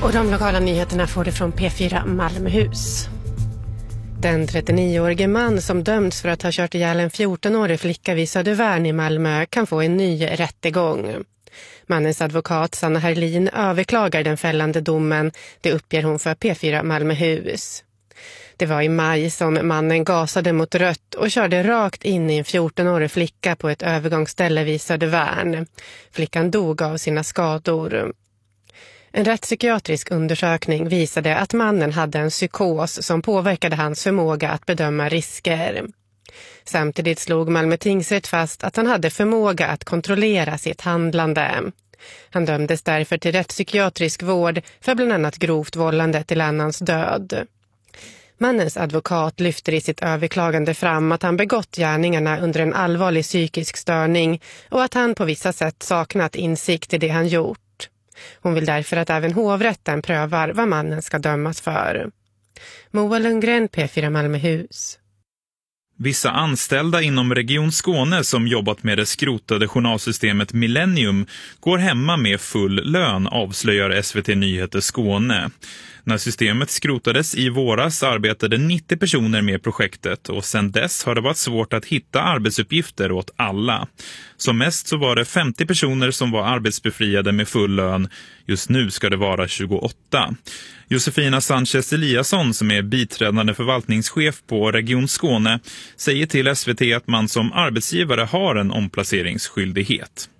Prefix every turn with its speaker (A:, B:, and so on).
A: Och de lokala nyheterna får det från P4 Malmöhus. Den 39-årige man som dömts för att ha kört ihjäl en 14-årig flicka vid Södervärn i Malmö kan få en ny rättegång. Mannens advokat Sanna Herlin överklagar den fällande domen, det uppger hon för P4 Malmöhus. Det var i maj som mannen gasade mot rött och körde rakt in i en 14-årig flicka på ett övergångsställe vid Södervärn. Flickan dog av sina skador. En rättspsykiatrisk undersökning visade att mannen hade en psykos som påverkade hans förmåga att bedöma risker. Samtidigt slog Malmö tingsrätt fast att han hade förmåga att kontrollera sitt handlande. Han dömdes därför till rättspsykiatrisk vård för bland annat grovt vållande till annans död. Mannens advokat lyfter i sitt överklagande fram att han begått gärningarna under en allvarlig psykisk störning och att han på vissa sätt saknat insikt i det han gjort. Hon vill därför att även hovrätten prövar vad mannen ska dömas för. Moa Lundgren, P4 Malmöhus.
B: Vissa anställda inom Region Skåne som jobbat med det skrotade journalsystemet Millennium går hemma med full lön, avslöjar SVT Nyheter Skåne. När systemet skrotades i våras arbetade 90 personer med projektet och sedan dess har det varit svårt att hitta arbetsuppgifter åt alla. Som mest så var det 50 personer som var arbetsbefriade med full lön. Just nu ska det vara 28. Josefina Sanchez Eliasson som är biträdande förvaltningschef på Region Skåne säger till SVT att man som arbetsgivare har en omplaceringsskyldighet.